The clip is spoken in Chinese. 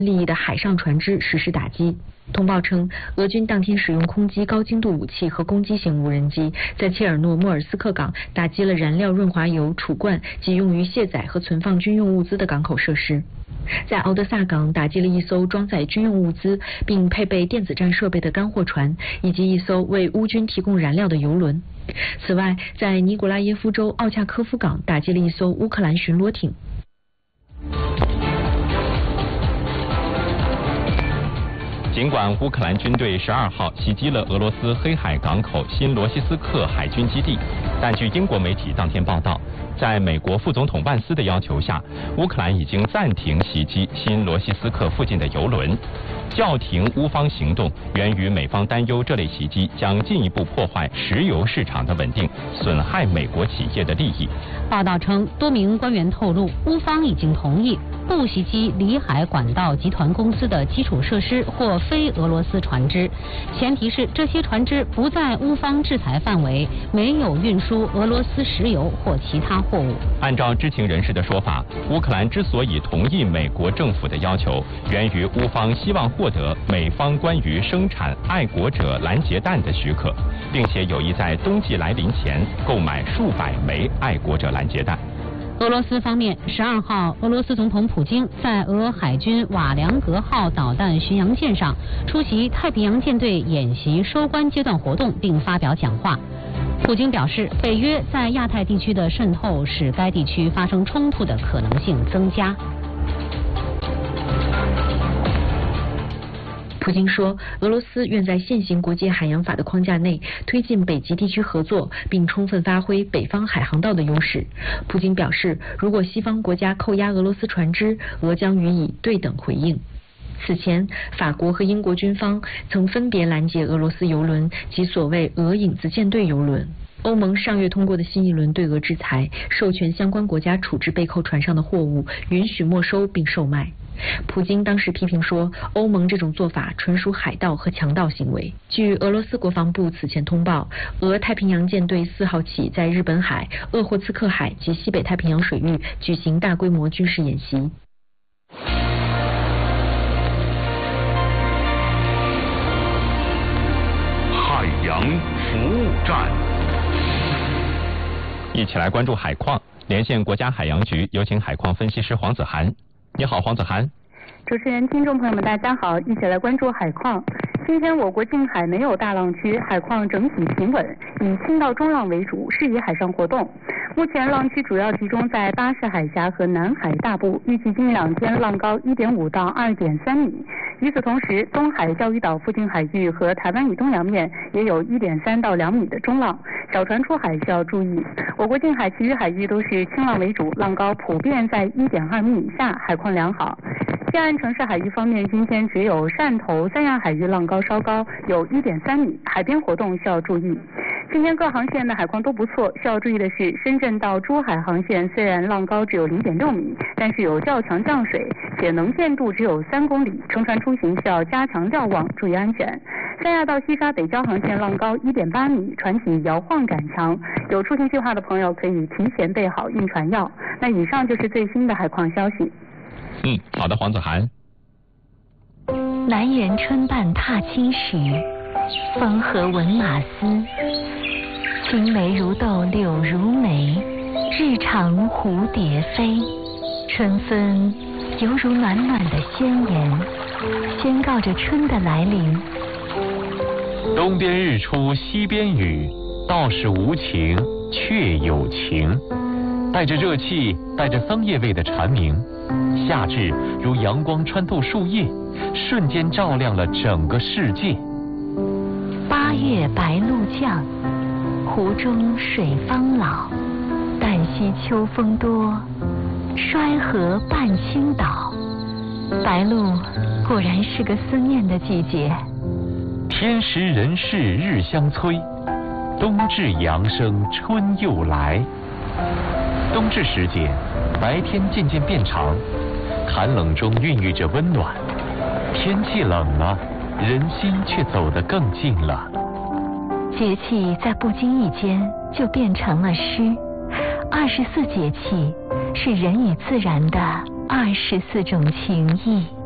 利益的海上船只实施打击。通报称，俄军当天使用空击高精度武器和攻击型无人机，在切尔诺莫尔斯克港打击了燃料润滑油储罐及用于卸载和存放军用物资的港口设施。在敖德萨港打击了一艘装载军用物资并配备电子战设备的干货船，以及一艘为乌军提供燃料的油轮。此外，在尼古拉耶夫州奥恰科夫港打击了一艘乌克兰巡逻艇。 尽管乌克兰军队12号袭击了俄罗斯黑海港口新罗西斯克海军基地，但据英国媒体当天报道，在美国副总统万斯的要求下，乌克兰已经暂停袭击新罗西斯克附近的油轮。叫停乌方行动源于美方担忧这类袭击将进一步破坏石油市场的稳定，损害美国企业的利益。 报道称，多名官员透露，乌方已经同意不袭击里海管道集团公司的基础设施或非俄罗斯船只，前提是这些船只不在乌方制裁范围，没有运输俄罗斯石油或其他货物。 按照知情人士的说法，乌克兰之所以同意美国政府的要求，源于乌方希望获得美方关于生产爱国者拦截弹的许可，并且有意在冬季来临前购买数百枚爱国者拦截弹。 俄罗斯方面12号，俄罗斯总统普京在俄海军瓦良格号导弹巡洋舰上出席太平洋舰队演习收官阶段活动，并发表讲话。普京表示，北约在亚太地区的渗透使该地区发生冲突的可能性增加。 普京说，俄罗斯愿在现行国际海洋法的框架内推进北极地区合作，并充分发挥北方海航道的优势。普京表示，如果西方国家扣押俄罗斯船只，俄将予以对等回应。此前，法国和英国军方曾分别拦截俄罗斯油轮及所谓俄影子舰队油轮。欧盟上月通过的新一轮对俄制裁，授权相关国家处置被扣船上的货物，允许没收并售卖。普京当时批评说，欧盟这种做法纯属海盗和强盗行为。据俄罗斯国防部此前通报，俄太平洋舰队4号起在日本海、鄂霍次克海及西北太平洋水域举行大规模军事演习。 海洋服务站， 一起来关注海况。连线国家海洋局，有请海况分析师黄子涵。你好，黄子涵。 主持人、听众朋友们，大家好，一起来关注海况。今天我国近海没有大浪区，海况整体平稳，以轻到中浪为主，适宜海上活动。目前浪区主要集中在巴士海峡和南海大部，预计近2天浪高1.5到2.3米。与此同时，东海钓鱼岛附近海域和台湾以东洋面也有1.3到2米的中浪，小船出海需要注意。我国近海其余海域都是轻浪为主，浪高普遍在1.2米以下，海况良好。西岸城市海域方面，今天只有汕头、三亚海域浪高稍高，有1.3米，海边活动需要注意。今天各航线的海况都不错，需要注意的是，深圳到珠海航线虽然浪高只有0.6米，但是有较强降水，且能见度只有3公里，乘船出行需要加强瞭望，注意安全。三亚到西沙北礁航线浪高1.8米，船体摇晃感强，有出行计划的朋友可以提前备好晕船药。那以上就是最新的海况消息。 好的，黄子涵。 南园春半踏青时，风和闻马嘶。青梅如豆柳如眉，日长蝴蝶飞。春分犹如暖暖的宣言，宣告着春的来临。 东边日出西边雨，道是无晴却有晴。带着热气，带着桑叶味的蝉鸣，夏至如阳光穿透树叶，瞬间照亮了整个世界。 8月白露降，湖中水方老。旦夕秋风多，衰河半倾倒。白露果然是个思念的季节。 天时人事日相催，冬至阳生春又来。冬至时节，白天渐渐变长，寒冷中孕育着温暖。天气冷了，人心却走得更近了。 节气在不经意间就变成了诗。24节气是人与自然的24种情谊。